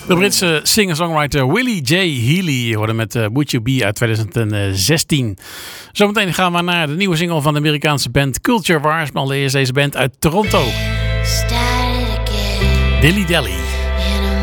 De Britse singer-songwriter Willie J. Healy hoorde met Would You Be uit 2016. Zometeen gaan we naar de nieuwe single van de Amerikaanse band Culture Wars. Maar allereerst deze band uit Toronto. Dilly Dally.